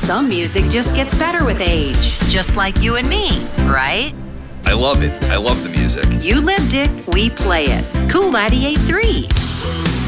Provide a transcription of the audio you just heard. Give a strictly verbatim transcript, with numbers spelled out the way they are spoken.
Some music just gets better with age, just like you and me, right? I love it. I love the music. You lived it, we play it. Cool ninety-eight point three.